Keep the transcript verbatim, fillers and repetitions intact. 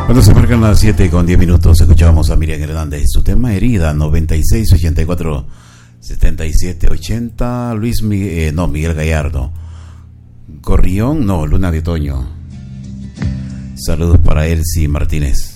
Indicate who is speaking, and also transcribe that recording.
Speaker 1: Cuando se marcan las siete con diez minutos, escuchábamos a Miriam Hernández. Su tema Herida, noventa y seis, ochenta y cuatro, setenta y siete, ochenta. Luis Miguel, eh, no, Miguel Gallardo. Corrión, no, Luna de Otoño. Saludos para Elsie Martínez.